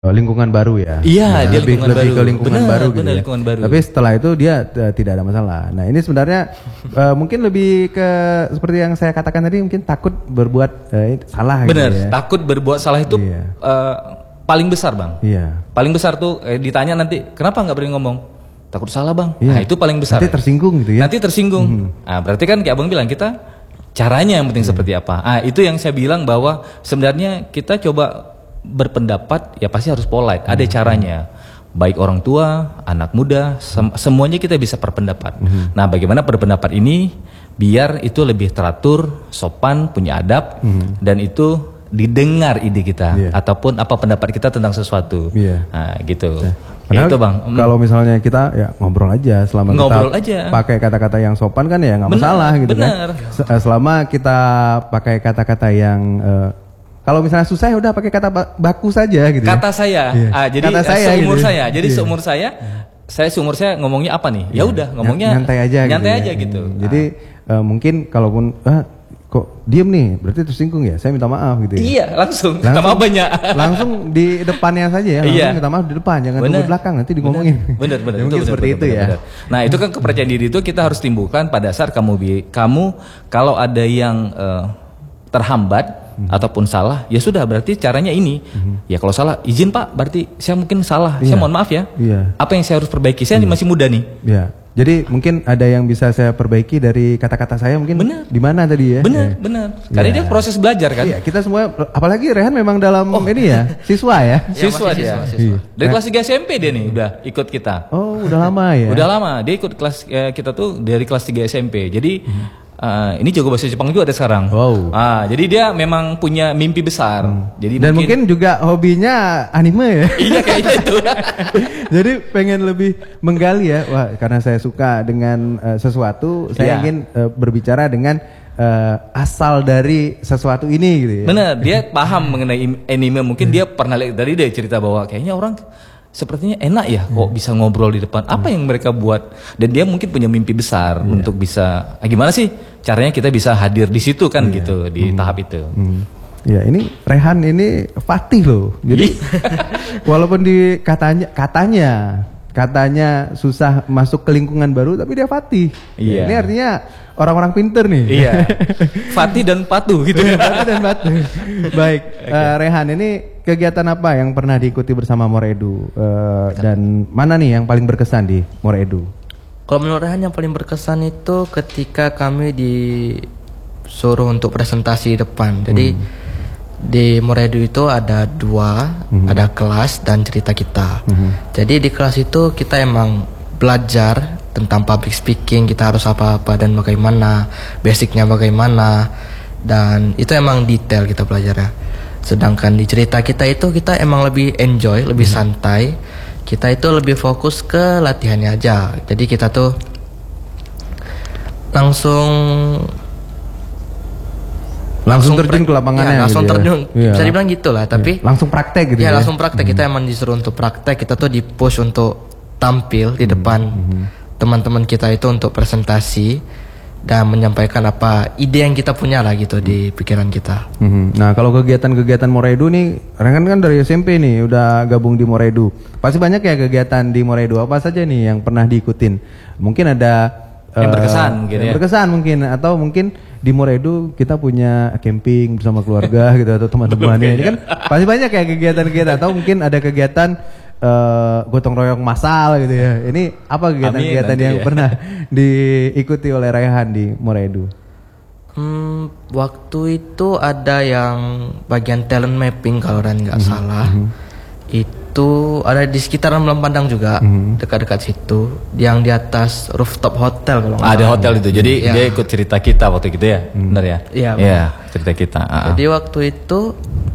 lingkungan baru ya. Iya, dia lebih ke lingkungan baru gitu ya. Lingkungan baru. Tapi setelah itu dia tidak ada masalah. Nah, ini sebenarnya mungkin lebih ke seperti yang saya katakan tadi, mungkin takut berbuat salah. Bener, gitu ya. takut berbuat salah itu paling besar, Bang. Iya. Paling besar tuh ditanya nanti, kenapa nggak berani ngomong? Takut salah, Bang. Iya. Nah, itu paling besar. Nanti tersinggung gitu ya. Nanti tersinggung. Nah, berarti kan kayak Abang bilang, kita caranya yang penting seperti apa. Ah, itu yang saya bilang bahwa sebenarnya kita coba berpendapat ya pasti harus polite, ada caranya. Baik orang tua, anak muda, semuanya kita bisa berpendapat. Nah, bagaimana berpendapat ini biar itu lebih teratur, sopan, punya adab, dan itu didengar ide kita ataupun apa pendapat kita tentang sesuatu. Nah, gitu. Padahal itu, Bang. Kalau misalnya kita ya ngobrol aja, selama kita pakai kata-kata yang sopan kan ya nggak masalah gitu kan. Selama kita pakai kata-kata yang kalau misalnya susah ya udah pakai kata baku saja gitu. Kata saya. Jadi kata saya seumur gitu. saya. Jadi seumur saya ngomongnya apa nih? Ya udah ngomongnya nyantai aja gitu. Jadi mungkin kalaupun kok diem nih, berarti tersinggung ya. Saya minta maaf gitu ya. Iya, langsung minta maaf banyak. Langsung di depannya saja ya. Langsung minta maaf di depan, jangan tunggu belakang nanti digomongin. Bener. Ya, mungkin seperti itu ya. Nah, itu kan kepercayaan diri itu kita harus timbulkan pada saat kamu kalau ada yang terhambat ataupun salah, ya sudah berarti caranya ini. Ya kalau salah, izin Pak, berarti saya mungkin salah. Saya mohon maaf ya. Apa yang saya harus perbaiki? Saya masih muda nih. Iya. Jadi mungkin ada yang bisa saya perbaiki dari kata-kata saya mungkin di mana tadi ya? Benar. Karena dia proses belajar kan. Iya, kita semua apalagi Rehan memang dalam ini ya, siswa ya. Siswa dia. Dari kelas 3 SMP dia nih udah ikut kita. Oh, udah lama ya. Udah lama. Dia ikut kelas kita tuh dari kelas 3 SMP. Jadi ini jago bahasa Jepang juga ada sekarang. Wow. Jadi dia memang punya mimpi besar. Jadi dan mungkin juga hobinya anime ya. Iya kayaknya itu. Jadi pengen lebih menggali ya. Wah, karena saya suka dengan sesuatu, saya ingin berbicara dengan asal dari sesuatu ini gitu ya. Benar, dia paham mengenai anime. Mungkin dia pernah lihat dari dia cerita bahwa kayaknya orang sepertinya enak ya kok bisa ngobrol di depan. Apa yang mereka buat? Dan dia mungkin punya mimpi besar untuk bisa gimana sih caranya kita bisa hadir di situ kan gitu di tahap itu. Ya, ini Rehan ini Fatih loh. Jadi walaupun di katanya susah masuk ke lingkungan baru, tapi dia Fatih. Iya. Ini artinya orang-orang pinter nih. Iya. Fatih dan patuh gitu. Fatih dan patuh. Baik, Rehan, ini kegiatan apa yang pernah diikuti bersama Moredu dan mana nih yang paling berkesan di Moredu? Kalau menurut Rehan yang paling berkesan itu ketika kami disuruh untuk presentasi di depan. Jadi di Moredu itu ada ada kelas dan cerita kita. Jadi di kelas itu kita emang belajar tentang public speaking, kita harus apa-apa dan bagaimana, basicnya bagaimana, dan itu emang detail kita belajarnya. Sedangkan di cerita kita itu kita emang lebih enjoy, lebih santai. Kita itu lebih fokus ke latihannya aja. Jadi kita tuh langsung terjun ke lapangannya. Ya, langsung gitu terjun. Ya. Bisa dibilang gitulah, tapi langsung praktek gitu ya. Ya, langsung praktek. Kita emang disuruh untuk praktek. Kita tuh di-push untuk tampil di depan teman-teman kita itu untuk presentasi dan menyampaikan apa ide yang kita punya lah gitu di pikiran kita. Nah, kalau kegiatan-kegiatan Moredu nih, Rehan kan dari SMP nih udah gabung di Moredu. Pasti banyak ya kegiatan di Moredu. Apa saja nih yang pernah diikutin? Mungkin ada yang berkesan gitu ya. Berkesan mungkin, atau mungkin di Moredu kita punya camping bersama keluarga gitu atau teman-temannya. Ini kan pasti banyak ya kegiatan-kegiatan, atau mungkin ada kegiatan gotong royong massal gitu ya. Ini apa kegiatan-kegiatan yang pernah diikuti oleh Rehan di Moredu? Waktu itu ada yang bagian talent mapping kalau Rehan nggak salah. Itu ada di sekitaran Malam Pandang juga, dekat-dekat situ, yang di atas rooftop hotel kalau ada hotel itu. Jadi dia ikut cerita kita waktu itu ya, benar ya? Iya, cerita kita. Jadi waktu itu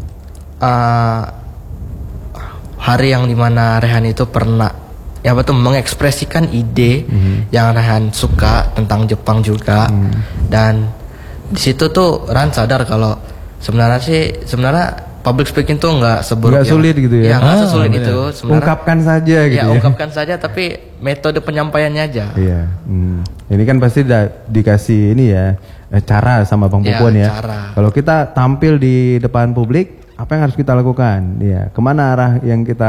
hari yang dimana Rehan itu pernah mengekspresikan ide yang Rehan suka tentang Jepang juga, dan di situ tuh Rehan sadar kalau sebenarnya public speaking tuh nggak sulit gitu ya? Nggak sesulit itu. Ungkapkan saja gitu ya? Ungkapkan saja, tapi metode penyampaiannya aja. Iya. Ini kan pasti dikasih ini ya, cara sama Bang Pupuan ya. Cara. Kalau kita tampil di depan publik, apa yang harus kita lakukan? Ya, kemana arah yang kita